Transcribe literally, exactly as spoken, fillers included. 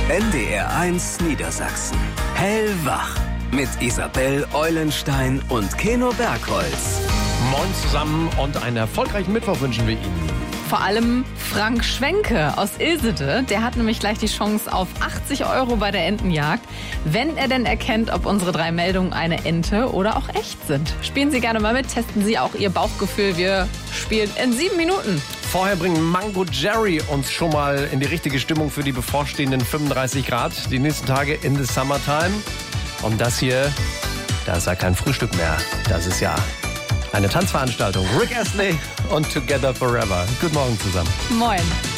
N D R eins Niedersachsen. Hellwach mit Isabel Eulenstein und Keno Bergholz. Moin zusammen und einen erfolgreichen Mittwoch wünschen wir Ihnen. Vor allem Frank Schwenke aus Ilsede, der hat nämlich gleich die Chance auf achtzig Euro bei der Entenjagd, wenn er denn erkennt, ob unsere drei Meldungen eine Ente oder auch echt sind. Spielen Sie gerne mal mit, testen Sie auch Ihr Bauchgefühl. Wir spielen in sieben Minuten. Vorher bringen Mango Jerry uns schon mal in die richtige Stimmung für die bevorstehenden fünfunddreißig Grad. Die nächsten Tage in the Summertime. Und das hier, das ist ja kein Frühstück mehr. Das ist ja eine Tanzveranstaltung. Rick Astley und Together Forever. Guten Morgen zusammen. Moin.